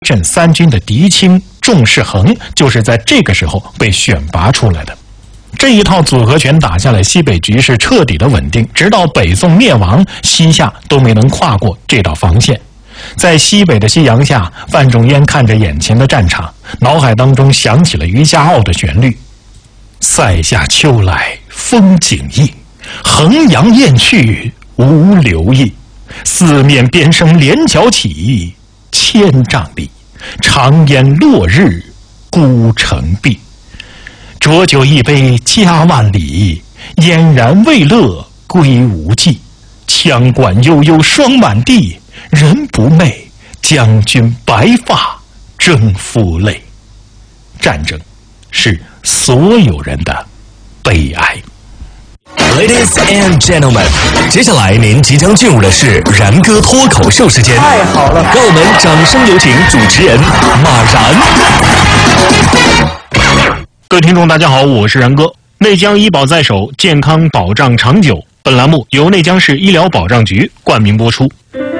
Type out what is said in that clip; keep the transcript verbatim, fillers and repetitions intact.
镇三军的嫡亲仲士衡就是在这个时候被选拔出来的。这一套组合拳打下来，西北局势彻底的稳定，直到北宋灭亡，西夏都没能跨过这道防线。在西北的夕阳下，范仲淹看着眼前的战场，脑海当中响起了余家傲的旋律：塞下秋来风景异，衡阳雁去无留意。四面边声连角起，千丈里，长烟落日孤城闭。浊酒一杯家万里，燕然未勒归无计。枪管悠悠霜满地，人不寐，将军白发征夫泪。战争是所有人的悲哀。 Ladies and gentlemen， 接下来您即将进入的是然哥脱口秀时间。 太好了， 让我们掌声有请主持人马然。 各位听众大家好，我是然哥。内江医保在手，健康保障长久。本栏目由内江市医疗保障局冠名播出。